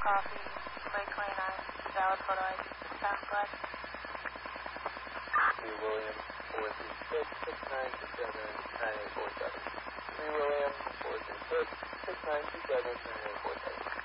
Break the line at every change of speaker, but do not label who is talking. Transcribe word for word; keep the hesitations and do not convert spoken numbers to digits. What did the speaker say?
Coffee, Lake twenty-nine, valid photo I D, Passport.
three William, four three six, six nine two seven, nine eight four seven. three William, four three six, six nine two seven, nine eight four seven.